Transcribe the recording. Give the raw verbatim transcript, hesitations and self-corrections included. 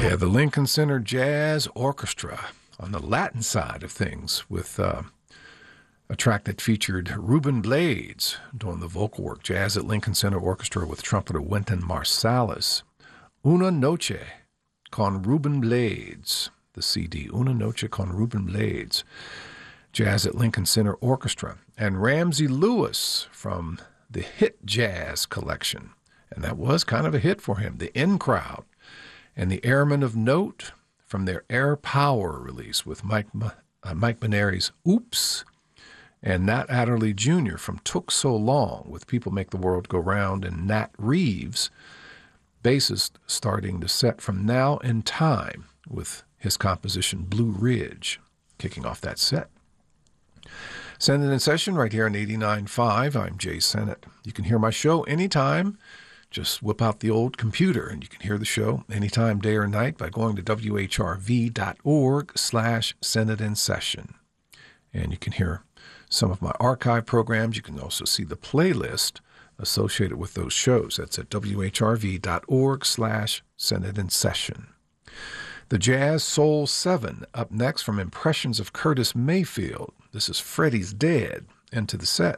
Yeah, the Lincoln Center Jazz Orchestra on the Latin side of things with uh, a track that featured Ruben Blades doing the vocal work. Jazz at Lincoln Center Orchestra with trumpeter Wynton Marsalis. Una Noche con Ruben Blades, the C D. Una Noche con Ruben Blades. Jazz at Lincoln Center Orchestra. And Ramsey Lewis from the Hit Jazz Collection. And that was kind of a hit for him. The In Crowd. And the Airmen of Note from their Air Power release with Mike uh, Mike Maneri's Oops, and Nat Adderley Junior from Took So Long with People Make the World Go Round, and Nat Reeves, bassist, starting the set from Now in Time with his composition Blue Ridge, kicking off that set. Send it in session right here on eighty-nine point five. I'm Jay Sennett. You can hear my show anytime. Just whip out the old computer and you can hear the show anytime, day or night, by going to W H R V dot org slash send it in session. And you can hear some of my archive programs. You can also see the playlist associated with those shows. That's at W H R V dot org slash send it in session. The Jazz Soul seven up next from Impressions of Curtis Mayfield. This is Freddie's Dead into the set.